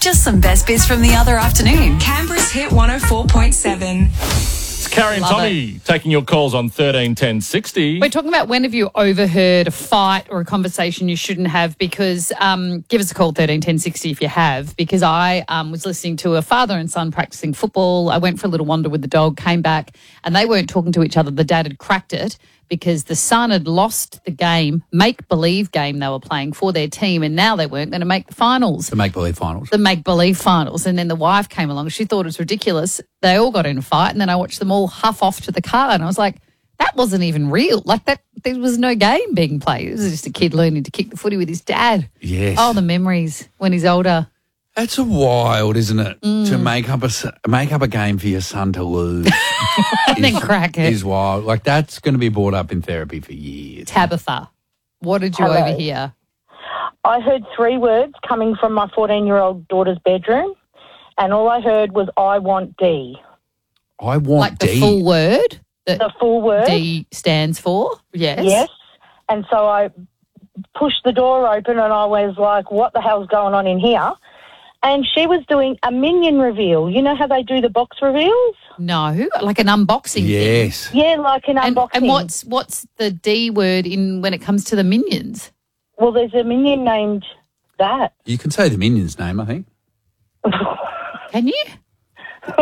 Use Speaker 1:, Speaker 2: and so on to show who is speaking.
Speaker 1: Just some best bits from the other afternoon.
Speaker 2: Canberra's Hit 104.7.
Speaker 3: It's Carrie and
Speaker 4: Love
Speaker 3: Tommy taking your calls on 13 10 60.
Speaker 4: We're talking about when have you overheard a fight or a conversation you shouldn't have, because give us a call, 13 10 60 if you have, because I was listening to a father and son practicing football. I went for a little wander with the dog, came back, and they weren't talking to each other. The dad had cracked it because the son had lost the game, make-believe game they were playing for their team, and now they weren't going to make the finals.
Speaker 5: The make-believe finals.
Speaker 4: The make-believe finals. And then the wife came along. She thought it was ridiculous. They all got in a fight, and then I watched them all huff off to the car, and I was like, that wasn't even real. Like, that, there was no game being played. It was just a kid learning to kick the footy with his dad.
Speaker 5: Yes.
Speaker 4: Oh, the memories when he's older.
Speaker 5: That's a wild, isn't it? To make up a game for your son to lose.
Speaker 4: And then crack it.
Speaker 5: Is wild. Like, that's going to be brought up in therapy for years.
Speaker 4: Tabitha, what did you
Speaker 6: Hello.
Speaker 4: overhear?
Speaker 6: I heard 3 words coming from my 14-year-old daughter's bedroom, and all I heard was, I want D.
Speaker 5: I want
Speaker 4: Like
Speaker 5: D.
Speaker 4: the full word that
Speaker 6: The full word.
Speaker 4: D stands for? Yes.
Speaker 6: Yes. And so I pushed the door open and I was like, what the hell's going on in here? And she was doing a Minion reveal. You know how they do the box reveals?
Speaker 4: No, like an unboxing thing.
Speaker 5: Yes.
Speaker 6: Yeah, like an unboxing.
Speaker 4: And what's the D word in when it comes to the Minions?
Speaker 6: Well, there's a Minion named that.
Speaker 5: You can say the Minion's name, I think.
Speaker 4: Can you?